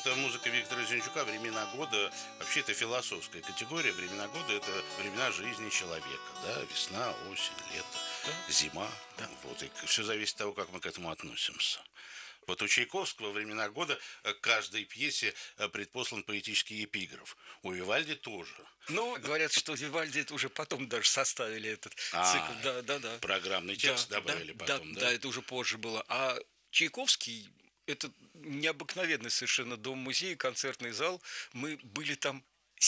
вот музыка Виктора Зинчука «Времена года», вообще это философская категория. Времена года – это времена жизни человека. Да? Весна, осень, лето, зима. Да. Вот, и все зависит от того, как мы к этому относимся. Вот у Чайковского «Времена года» к каждой пьесе предпослан поэтический эпиграф. У Вивальди тоже. Ну, говорят, что Вивальди это уже потом даже составили этот цикл. Да. Программный текст добавили потом, да? Да, это уже позже было. А Чайковский – это необыкновенный совершенно дом-музей, концертный зал. Мы были там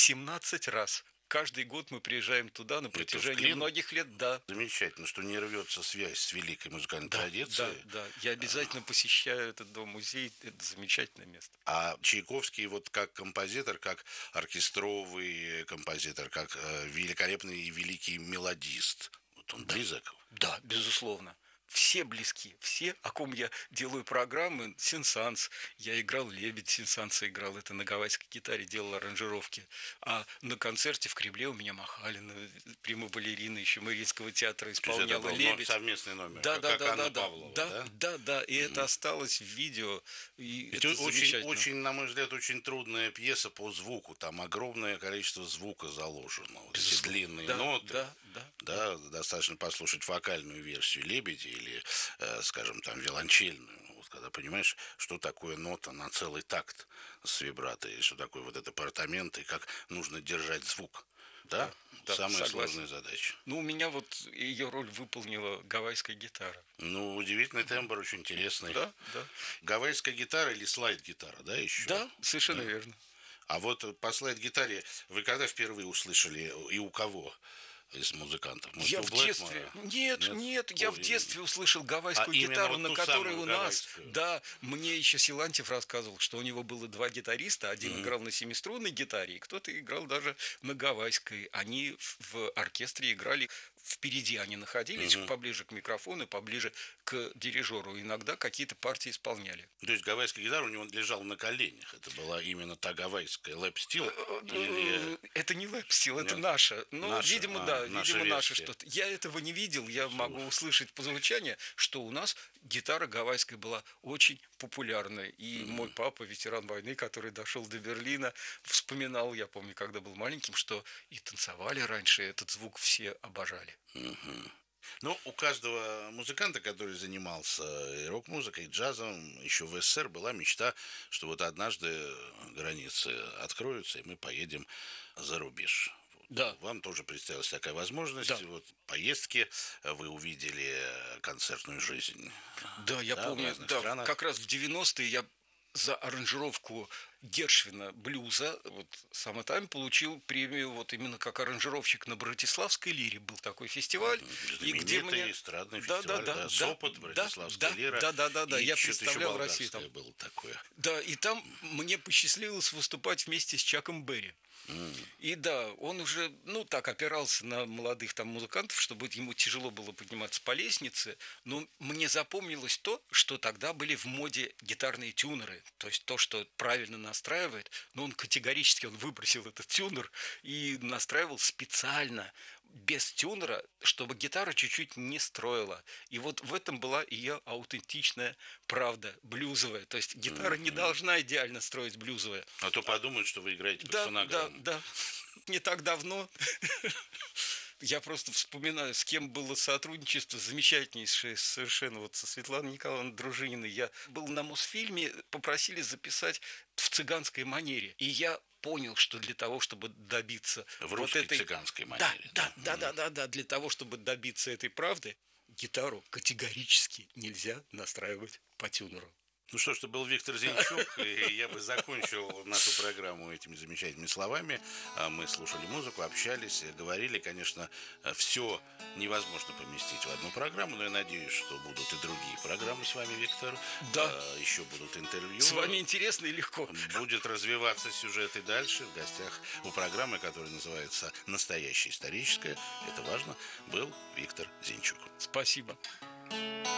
17 раз. Каждый год мы приезжаем туда на протяжении многих лет, да. Замечательно, что не рвется связь с великой музыкальной традицией. Да. Я обязательно посещаю этот дом-музей. Это замечательное место. А Чайковский вот как композитор, как оркестровый композитор, как великолепный и великий мелодист, вот он близок. Да, безусловно. Все близки, все, о ком я делаю программы. Сен-Санс, я играл «Лебедь», Сен-Санса играл, это на гавайской гитаре, делал аранжировки. А на концерте в Кремле у меня Махалина, прима-балерина еще Мариинского театра исполняла «Лебедь». Совместный номер, Да. Павлова, Да, и это осталось в видео. И это очень, на мой взгляд, очень трудная пьеса по звуку. Там огромное количество звука заложено. Вот эти длинные ноты. Да, достаточно послушать вокальную версию «Лебеди» или, скажем, там, виолончельную. Вот когда понимаешь, что такое нота на целый такт с вибрато, и что такое вот это апартамент, и как нужно держать звук. Да, самая сложная задача. Ну, у меня вот ее роль выполнила гавайская гитара. Ну, удивительный тембр, очень интересный. Да. Гавайская гитара или слайд-гитара, да, еще? Да, совершенно верно. А вот по слайд-гитаре вы когда впервые услышали и у кого из музыкантов? Может, Я у в Блэкмора? детстве. Нет, я в детстве услышал гавайскую гитару, на которой у нас. гавайскую. Да, мне еще Силантьев рассказывал, что у него было два гитариста. Один играл на семиструнной гитаре, и кто-то играл даже на гавайской. Они в оркестре играли. Впереди они находились, поближе к микрофону, поближе к дирижеру. Иногда какие-то партии исполняли. То есть гавайская гитара у него лежала на коленях. Это была именно та гавайская лэп-стил? Это не лэп-стил, это наша. Ну, видимо, наша что-то. Я этого не видел, я могу услышать по звучанию, что у нас гитара гавайская была очень популярная. И мой папа, ветеран войны, который дошел до Берлина, вспоминал, я помню, когда был маленьким, что и танцевали раньше, этот звук все обожали. Ну, у каждого музыканта, который занимался и рок-музыкой, и джазом, еще в СССР была мечта, что вот однажды границы откроются, и мы поедем за рубеж. Да. Вам тоже представилась такая возможность. Да. Вот поездки, вы увидели концертную жизнь. Да, я помню, как раз в 90-е я за аранжировку Гершвина блюза, вот Самотайм получил премию вот именно как аранжировщик на Братиславской лире. Был такой фестиваль. И где мне... эстрадный фестиваль, Сопот, Братиславская лира. Да, я представлял Россию там. Было такое. Да, и там мне посчастливилось выступать вместе с Чаком Берри. И да, он уже, так опирался на молодых там музыкантов, чтобы ему тяжело было подниматься по лестнице. Но мне запомнилось то, что тогда были в моде гитарные тюнеры. То есть то, что правильно настраивает. Но он категорически выбросил этот тюнер и настраивал специально, без тюнера, чтобы гитара чуть-чуть не строила. И вот в этом была ее аутентичная правда, блюзовая. То есть гитара не должна идеально строить блюзовая. А то подумают, что вы играете под фонограмму. Да. Не так давно я просто вспоминаю, с кем было сотрудничество замечательнейшее совершенно вот со Светланой Николаевной Дружининой. Я был на Мосфильме, попросили записать в цыганской манере. И я понял, что для того, чтобы добиться в русской вот этой цыганской манере. Да, для того, чтобы добиться этой правды, гитару категорически нельзя настраивать по тюнеру. Ну что ж, это был Виктор Зинчук, и я бы закончил нашу программу этими замечательными словами. Мы слушали музыку, общались, говорили, конечно, все невозможно поместить в одну программу, но я надеюсь, что будут и другие программы с вами, Виктор. Да. Еще будут интервью. С вами интересно и легко. Будет развиваться сюжет и дальше. В гостях у программы, которая называется «Настоящее историческое», это важно, был Виктор Зинчук. Спасибо.